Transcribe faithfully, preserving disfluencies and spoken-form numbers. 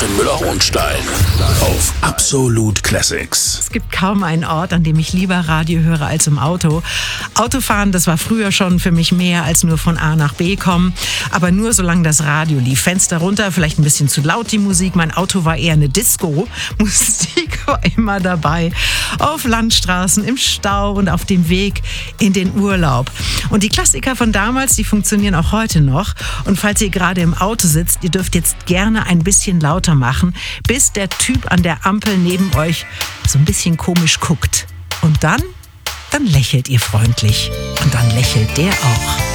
Katrin Müller-Hohenstein auf Absolut Classics. Es gibt kaum einen Ort, an dem ich lieber Radio höre als im Auto. Autofahren, das war früher schon für mich mehr als nur von A nach B kommen. Aber nur solange das Radio lief. Fenster runter, vielleicht ein bisschen zu laut die Musik. Mein Auto war eher eine Disco. Musik war immer dabei. Auf Landstraßen, im Stau und auf dem Weg in den Urlaub. Und die Klassiker von damals, die funktionieren auch heute noch. Und falls ihr gerade im Auto sitzt, ihr dürft jetzt gerne ein bisschen lauter machen, bis der Typ an der Ampel neben euch so ein bisschen komisch guckt. Und dann, dann lächelt ihr freundlich. Und dann lächelt der auch.